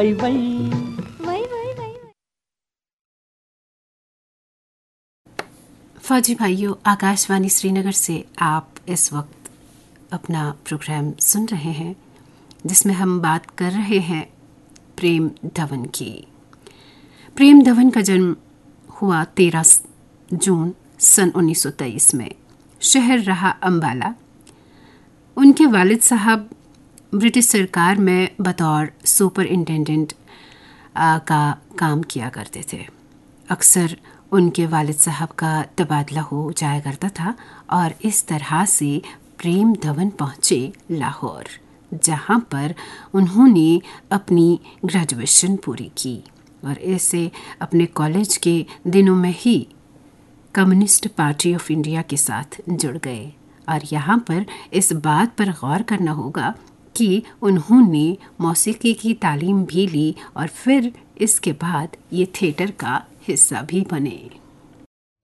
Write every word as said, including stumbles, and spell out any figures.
वही वही वही वही वही फौजी भाइयों, आकाशवाणी श्रीनगर से आप इस वक्त अपना प्रोग्राम सुन रहे हैं जिसमें हम बात कर रहे हैं प्रेम धवन की। प्रेम धवन का जन्म हुआ तेरह जून सन उन्नीस सौ तेईस में। शहर रहा अंबाला। उनके वालिद साहब ब्रिटिश सरकार में बतौर सुपरिंटेंडेंट का काम किया करते थे। अक्सर उनके वालिद साहब का तबादला हो जाया करता था और इस तरह से प्रेम धवन पहुँचे लाहौर, जहाँ पर उन्होंने अपनी ग्रेजुएशन पूरी की और ऐसे अपने कॉलेज के दिनों में ही कम्युनिस्ट पार्टी ऑफ इंडिया के साथ जुड़ गए। और यहाँ पर इस बात पर गौर करना होगा कि उन्होंने मौसीकी की तालीम भी ली और फिर इसके बाद ये थिएटर का हिस्सा भी बने।